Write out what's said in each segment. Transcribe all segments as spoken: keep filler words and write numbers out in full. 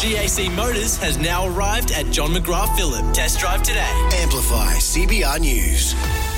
G A C Motors has now arrived at John McGrath Phillip. Test drive today. Amplify C B R News.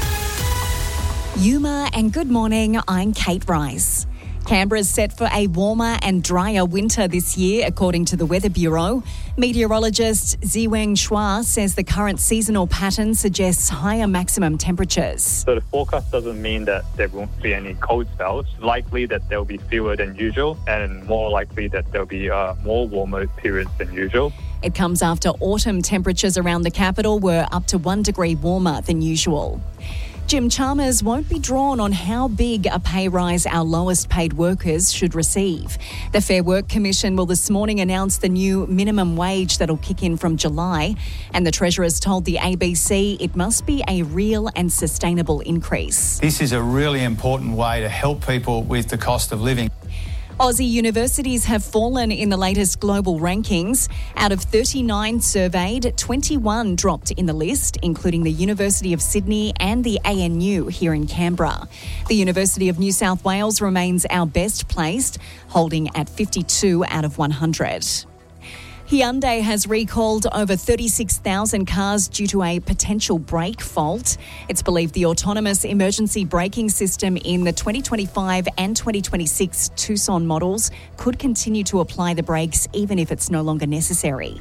Yuma and good morning, I'm Kate Rice. Canberra's set for a warmer and drier winter this year, according to the Weather Bureau. Meteorologist Ziweng Shua says the current seasonal pattern suggests higher maximum temperatures. So the forecast doesn't mean that there won't be any cold spells. Likely that there will be fewer than usual, and more likely that there will be uh, more warmer periods than usual. It comes after autumn temperatures around the capital were up to one degree warmer than usual. Jim Chalmers won't be drawn on how big a pay rise our lowest paid workers should receive. The Fair Work Commission will this morning announce the new minimum wage that'll kick in from July, and the Treasurer's told the A B C it must be a real and sustainable increase. This is a really important way to help people with the cost of living. Aussie universities have fallen in the latest global rankings. Out of thirty-nine surveyed, twenty-one dropped in the list, including the University of Sydney and the A N U here in Canberra. The University of New South Wales remains our best placed, holding at fifty-two out of one hundred. Hyundai has recalled over thirty-six thousand cars due to a potential brake fault. It's believed the autonomous emergency braking system in the twenty twenty-five and twenty twenty-six Tucson models could continue to apply the brakes even if it's no longer necessary.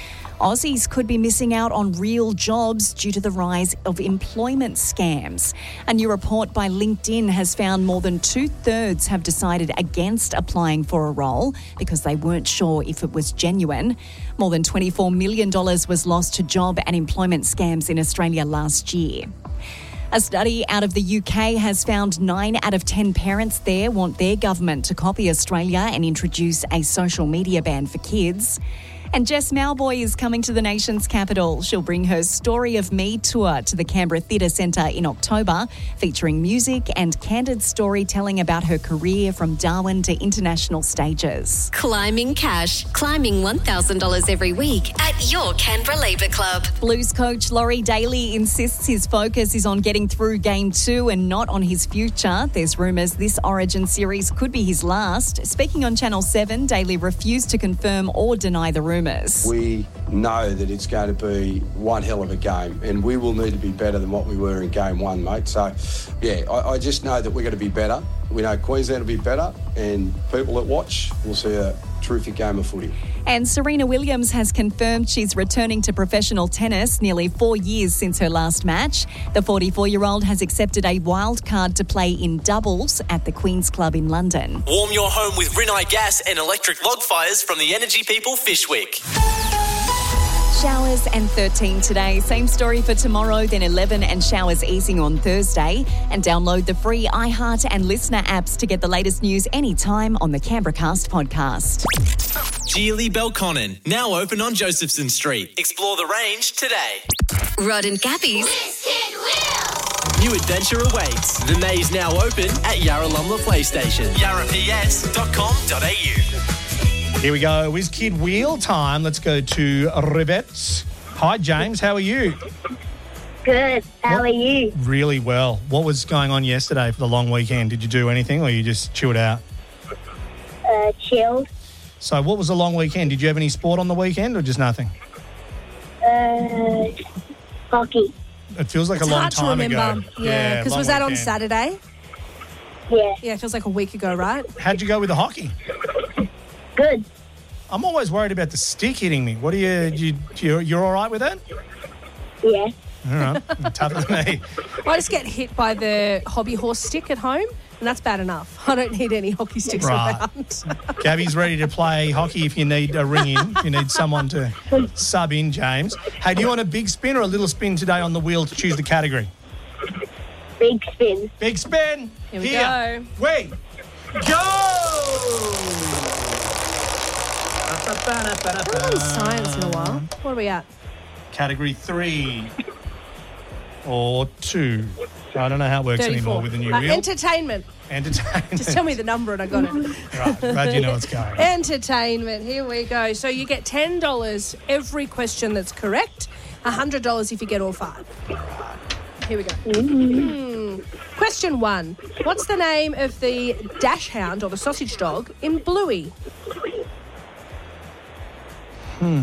Aussies could be missing out on real jobs due to the rise of employment scams. A new report by LinkedIn has found more than two-thirds have decided against applying for a role because they weren't sure if it was genuine. More than twenty-four million dollars was lost to job and employment scams in Australia last year. A study out of the U K has found nine out of ten parents there want their government to copy Australia and introduce a social media ban for kids. And Jess Mauboy is coming to the nation's capital. She'll bring her Story of Me tour to the Canberra Theatre Centre in October, featuring music and candid storytelling about her career from Darwin to international stages. Climbing cash. Climbing one thousand dollars every week at your Canberra Labour Club. Blues coach Laurie Daly insists his focus is on getting through Game two and not on his future. There's rumours this Origin series could be his last. Speaking on Channel seven, Daly refused to confirm or deny the rumours. We know that it's going to be one hell of a game, and we will need to be better than what we were in game one, mate. So, yeah, I, I just know that we're going to be better. We know Queensland will be better, and people that watch will see a terrific game of footy. And Serena Williams has confirmed she's returning to professional tennis nearly four years since her last match. The forty-four-year-old has accepted a wild card to play in doubles at the Queen's Club in London. Warm your home with Rinnai Gas and electric log fires from the Energy People Fishwick. Showers and thirteen today. Same story for tomorrow, then eleven and showers easing on Thursday. And download the free iHeart and Listener apps to get the latest news anytime on the Canberra Cast podcast. Geely Belconnen, now open on Josephson Street. Explore the range today. Rod and Gabby's New adventure awaits. The maze now open at Yarralumla PlayStation. yarra p s dot com dot a u. Here we go. Whiz Kid Wheel time. Let's go to Rivets. Hi, James. How are you? Good. How are you? Really well. What was going on yesterday for the long weekend? Did you do anything or you just chilled out? Uh, chilled. So what was the long weekend? Did you have any sport on the weekend or just nothing? Uh, hockey. It feels like It's a long hard to time remember. ago. Yeah, because long was that on weekend. Saturday? Yeah. Yeah, it feels like a week ago, right? How'd you go with the hockey? Good. I'm always worried about the stick hitting me. What are you, you you're, you're all right with that? Yeah. All right. You're tougher than me. I just get hit by the hobby horse stick at home, and that's bad enough. I don't need any hockey sticks Right. around. Gabby's ready to play hockey if you need a ring in, if you need someone to sub in, James. Hey, do you want a big spin or a little spin today on the wheel to choose the category? Big spin. Big spin. Here we Here go. we go. I haven't done science in a while. What are we at? Category three or two. I don't know how it works thirty-four. anymore with the new Right, wheel. entertainment. Entertainment. Just tell me the number and I got it. Right, glad you know what's going on. Entertainment. Here we go. So you get ten dollars every question that's correct, one hundred dollars if you get all five. Here we go. Mm. Question one. What's the name of the dash hound or the sausage dog in Bluey? Hmm.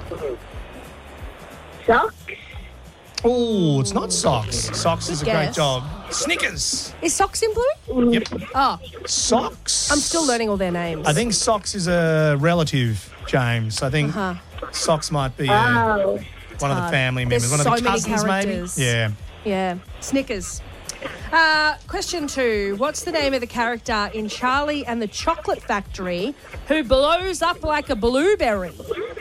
Socks. Oh, it's not socks. Socks is a Good great guess. job. Snickers. Is socks in blue? Yep. Oh, Socks. I'm still learning all their names. I think socks is a relative, James. I think Uh-huh. socks might be uh, Oh. one of the hard. family members. There's one of so the many cousins, characters. maybe? Yeah. Yeah. Snickers. Uh, question two. What's the name of the character in Charlie and the Chocolate Factory who blows up like a blueberry?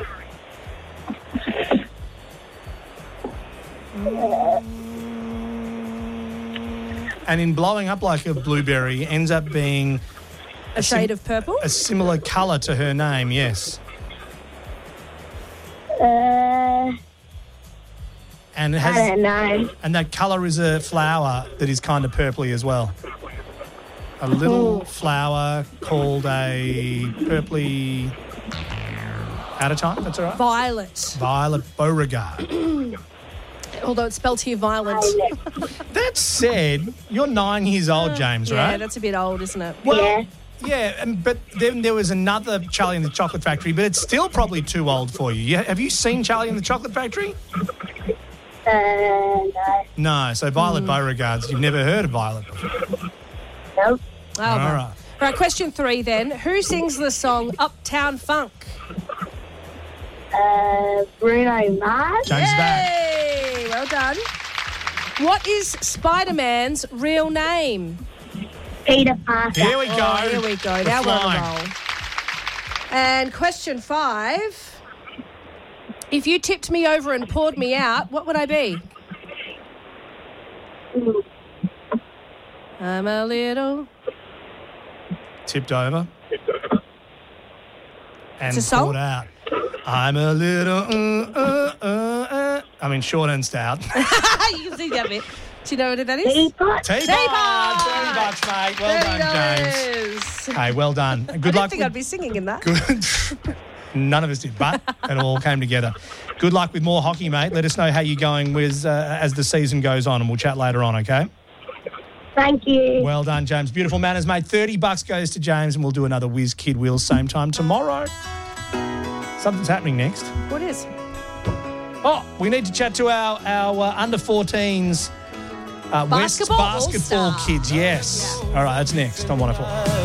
And in blowing up like a blueberry ends up being A shade of purple? a similar colour to her name, yes. Uh, And it I has don't know. and that colour is a flower that is kind of purpley as well. A little flower called a purpley out of time, that's all right. Violet. Violet Beauregard. Although it's spelled here violent. That said, you're nine years old, James, Yeah, right? that's a bit old, isn't it? Well, Yeah. yeah, and, but then there was another Charlie and the Chocolate Factory, but it's still probably too old for you. Yeah, have you seen Charlie and the Chocolate Factory? Uh, no. No, so Violet Beauregards, you've never heard of Violet before. Nope. Oh, All well. right. Right, question three then. Who sings the song Uptown Funk? Uh, Bruno Mars. James is back. Hey, well done. What is Spider-Man's real name? Peter Parker. Here we go. Oh, here we go. Now we're on flying. a roll. And question five. If you tipped me over and poured me out, what would I be? Mm. I'm a little... Tipped over. And It's a song? poured out. I'm a little, uh, uh, uh, uh. I mean, short and stout. you can see that bit. Do you know what that is? Teapot. Teapot. Teapot. thirty bucks, mate. Well done, James. James. Hey, well done. Good I didn't luck. think with- I'd be singing in that. Good. None of us did, but it all came together. Good luck with more hockey, mate. Let us know how you're going with uh, as the season goes on, and we'll chat later on, okay? Thank you. Well done, James. Beautiful manners, mate. thirty bucks goes to James, and we'll do another Whiz Kid Wheels same time tomorrow. Something's happening next. What is? Oh, we need to chat to our, our uh, under fourteens uh, West Basketball basketball All-Star. kids. Yes. All right, that's next on one oh four.